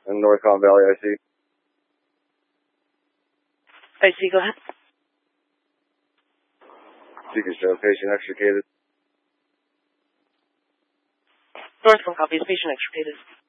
in North Con Valley, I see. I see, go ahead. Seeker show, patient extricated. North Con copies, patient extricated.